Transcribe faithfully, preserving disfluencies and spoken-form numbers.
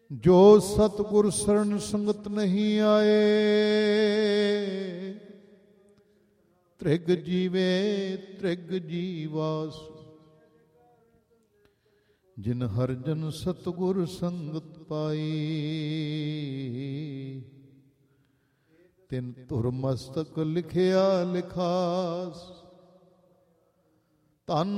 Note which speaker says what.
Speaker 1: ਜੋ ਸਤਿਗੁਰ ਸਰਣ ਸੰਗਤ ਨਹੀਂ ਆਏ, ਤ੍ਰਿਗ ਜੀਵੇ ਤ੍ਰਿਗ ਜੀਵਾਸ। ਜਿਨ ਹਰਿ ਜਨ ਸਤਿਗੁਰ ਸੰਗਤ ਪਾਈ, ਤਿਨ ਧੁਰ ਮਸਤਕ ਲਿਖਿਆ ਲਿਖਾਸ। ਧੰਨ